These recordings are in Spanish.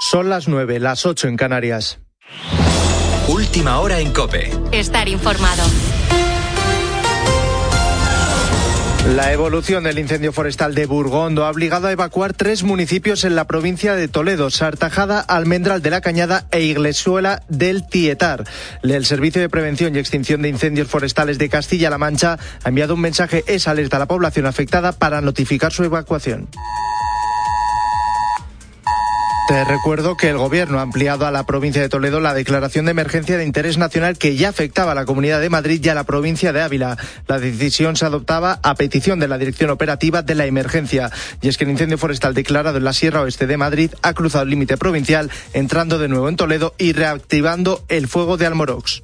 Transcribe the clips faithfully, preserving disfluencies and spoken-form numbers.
Son las nueve, las ocho en Canarias. Última hora en COPE. Estar informado. La evolución del incendio forestal de Burgondo ha obligado a evacuar tres municipios en la provincia de Toledo: Sartajada, Almendral de la Cañada e Iglesuela del Tietar. El Servicio de Prevención y Extinción de Incendios Forestales de Castilla-La Mancha ha enviado un mensaje esa alerta a la población afectada para notificar su evacuación. Te recuerdo que el Gobierno ha ampliado a la provincia de Toledo la declaración de emergencia de interés nacional que ya afectaba a la Comunidad de Madrid y a la provincia de Ávila. La decisión se adoptaba a petición de la Dirección Operativa de la Emergencia. Y es que el incendio forestal declarado en la Sierra Oeste de Madrid ha cruzado el límite provincial, entrando de nuevo en Toledo y reactivando el fuego de Almorox.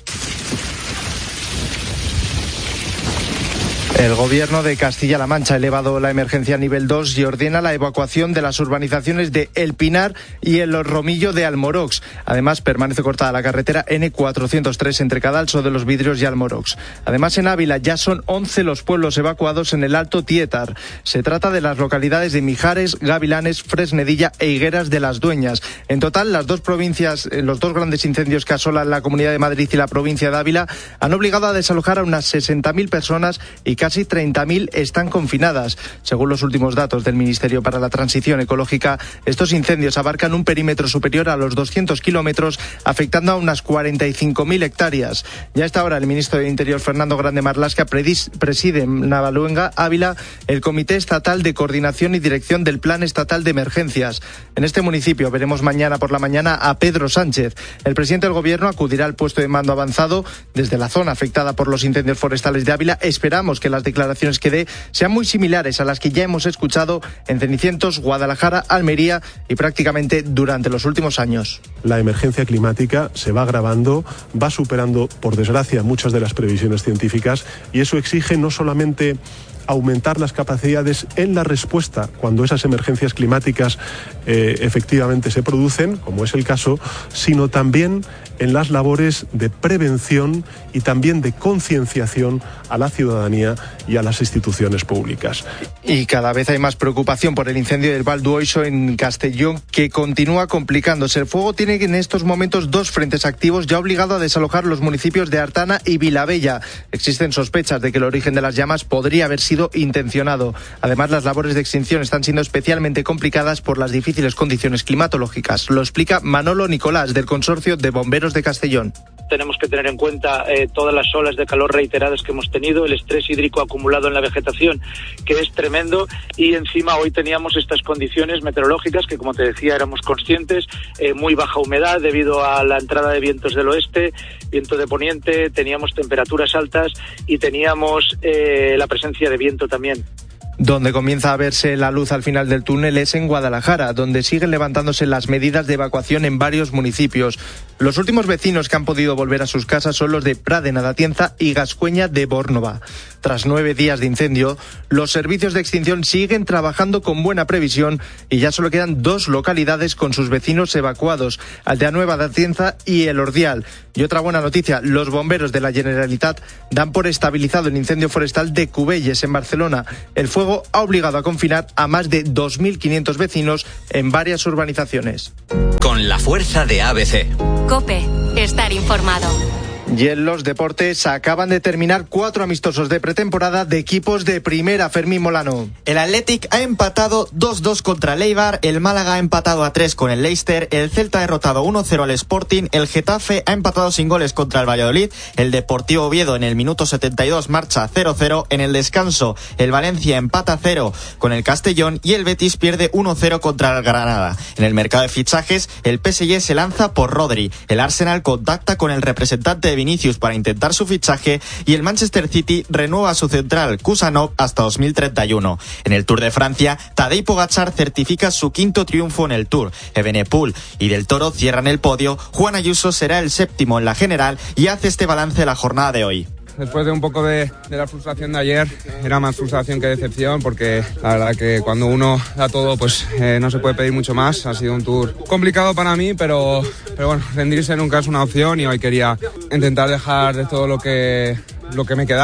El Gobierno de Castilla-La Mancha ha elevado la emergencia a nivel dos y ordena la evacuación de las urbanizaciones de El Pinar y el Romillo de Almorox. Además, permanece cortada la carretera ene cuatrocientos tres entre Cadalso de los Vidrios y Almorox. Además, en Ávila ya son once los pueblos evacuados en el Alto Tietar. Se trata de las localidades de Mijares, Gavilanes, Fresnedilla e Higueras de las Dueñas. En total, las dos provincias, los dos grandes incendios que asolan la Comunidad de Madrid y la provincia de Ávila han obligado a desalojar a unas sesenta mil personas y casi treinta mil están confinadas. Según los últimos datos del Ministerio para la Transición Ecológica, estos incendios abarcan un perímetro superior a los doscientos kilómetros, afectando a unas cuarenta y cinco mil hectáreas. Ya a esta hora, el ministro de Interior, Fernando Grande Marlaska, preside en Navaluenga, Ávila, el Comité Estatal de Coordinación y Dirección del Plan Estatal de Emergencias. En este municipio veremos mañana por la mañana a Pedro Sánchez. El presidente del Gobierno acudirá al puesto de mando avanzado desde la zona afectada por los incendios forestales de Ávila. Esperamos que las declaraciones que dé sean muy similares a las que ya hemos escuchado en Cenicientos, Guadalajara, Almería y prácticamente durante los últimos años. La emergencia climática se va agravando, va superando, por desgracia, muchas de las previsiones científicas, y eso exige no solamente aumentar las capacidades en la respuesta cuando esas emergencias climáticas eh, efectivamente se producen, como es el caso, sino también en las labores de prevención y también de concienciación a la ciudadanía y a las instituciones públicas. Y cada vez hay más preocupación por el incendio del Val d'Uoixo en Castellón, que continúa complicándose. El fuego tiene en estos momentos dos frentes activos, ya obligado a desalojar los municipios de Artana y Vilabella. Existen sospechas de que el origen de las llamas podría haber sido intencionado. Además, las labores de extinción están siendo especialmente complicadas por las difíciles condiciones climatológicas. Lo explica Manolo Nicolás, del Consorcio de Bomberos de Castellón. Tenemos que tener en cuenta eh, todas las olas de calor reiteradas que hemos tenido, el estrés hídrico acumulado en la vegetación, que es tremendo, y encima hoy teníamos estas condiciones meteorológicas que, como te decía, éramos conscientes, eh, muy baja humedad debido a la entrada de vientos del oeste, viento de poniente, teníamos temperaturas altas y teníamos eh, la presencia de viento también. Donde comienza a verse la luz al final del túnel es en Guadalajara, donde siguen levantándose las medidas de evacuación en varios municipios. Los últimos vecinos que han podido volver a sus casas son los de Pradena de Atienza y Gascueña de Bórnova. Tras nueve días de incendio, los servicios de extinción siguen trabajando con buena previsión y ya solo quedan dos localidades con sus vecinos evacuados, Aldeanueva de Atienza y El Ordial. Y otra buena noticia, los bomberos de la Generalitat dan por estabilizado el incendio forestal de Cubelles, en Barcelona. El fuego ha obligado a confinar a más de dos mil quinientos vecinos en varias urbanizaciones. Con la fuerza de A B C. COPE, estar informado. Y en los deportes acaban de terminar cuatro amistosos de pretemporada de equipos de primera. Fermín Molano. El Athletic ha empatado dos dos contra el Eibar, el Málaga ha empatado a tres con el Leicester, el Celta ha derrotado uno cero al Sporting, el Getafe ha empatado sin goles contra el Valladolid, el Deportivo Oviedo en el minuto setenta y dos marcha cero cero, en el descanso el Valencia empata cero con el Castellón y el Betis pierde uno cero contra el Granada. En el mercado de fichajes, el P S G se lanza por Rodri, el Arsenal contacta con el representante de Vinicius para intentar su fichaje y el Manchester City renueva a su central Kusanov hasta dos mil treinta y uno. En el Tour de Francia, Tadej Pogačar certifica su quinto triunfo en el Tour. Evenepoel y Del Toro cierran el podio. Juan Ayuso será el séptimo en la general y hace este balance de la jornada de hoy. Después de un poco de, de la frustración de ayer, era más frustración que decepción, porque la verdad que cuando uno da todo, pues eh, no se puede pedir mucho más. Ha sido un tour complicado para mí, pero, pero bueno, rendirse nunca es una opción y hoy quería intentar dejar de todo lo que, lo que me quedara.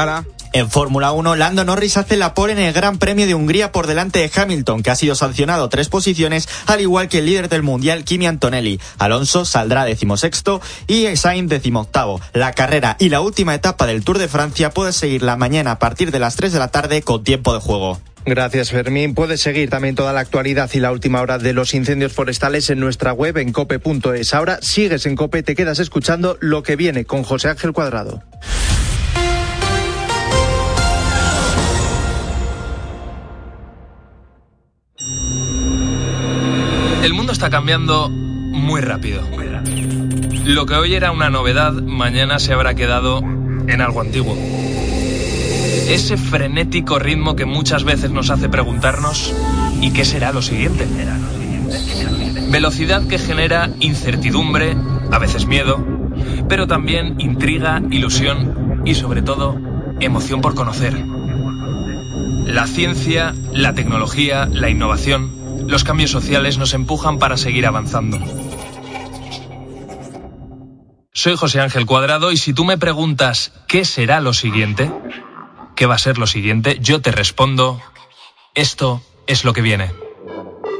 En Fórmula uno, Lando Norris hace la pole en el Gran Premio de Hungría por delante de Hamilton, que ha sido sancionado tres posiciones, al igual que el líder del Mundial, Kimi Antonelli. Alonso saldrá decimosexto y Sainz decimoctavo. La carrera y la última etapa del Tour de Francia puede seguirla mañana a partir de las tres de la tarde con tiempo de juego. Gracias, Fermín. Puedes seguir también toda la actualidad y la última hora de los incendios forestales en nuestra web en cope punto es. Ahora sigues en COPE, te quedas escuchando lo que viene con José Ángel Cuadrado. El mundo está cambiando muy rápido. Lo que hoy era una novedad, mañana se habrá quedado en algo antiguo. Ese frenético ritmo que muchas veces nos hace preguntarnos ¿y qué será lo siguiente? Velocidad que genera incertidumbre, a veces miedo, pero también intriga, ilusión y sobre todo emoción por conocer. La ciencia, la tecnología, la innovación, los cambios sociales nos empujan para seguir avanzando. Soy José Ángel Cuadrado y si tú me preguntas ¿qué será lo siguiente? ¿Qué va a ser lo siguiente? Yo te respondo, esto es lo que viene.